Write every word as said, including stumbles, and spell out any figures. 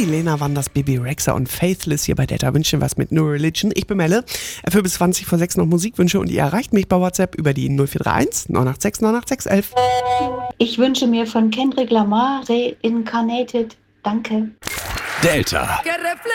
die Lena Wanders, Baby Rexha und Faithless hier bei Delta wünschen was mit No Religion. Ich bin Melle, für bis zwanzig vor sechs noch Musikwünsche und ihr erreicht mich bei WhatsApp über die null vier drei eins neun acht sechs neun acht sechs elf. Ich wünsche mir von Kendrick Lamar Reincarnated. Danke. Delta.